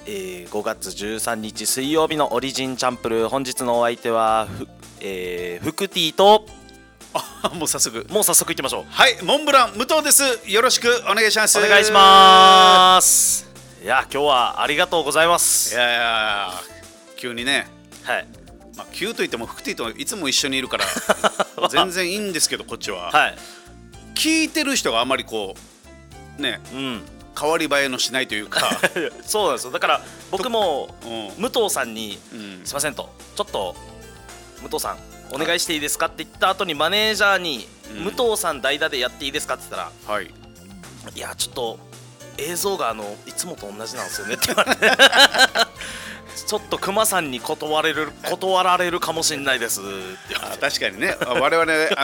5月13日水曜日のオリジンチャンプルー、本日のお相手はフクティともう早速行ってみましょう。 はい、モンブラン武藤です。よろしくお願いします。 お願いします。いや今日はありがとうございます。 いや急にね、 はい、 急といってもフクティといつも一緒にいるから全然いいんですけど、こっちは、 はい、 聞いてる人があまりこうね、変わり映えのしないというかそうなんですよ。だから僕も武藤さんに、すいませんと、ちょっと武藤さんお願いしていいですかって言った後にマネージャーに、武藤さん代打でやっていいですかって言ったら、はい、いやちょっと映像がいつもと同じなんですよねって言われてちょっと熊さんに断られるかもしれないですって言われて。 確かにね、我々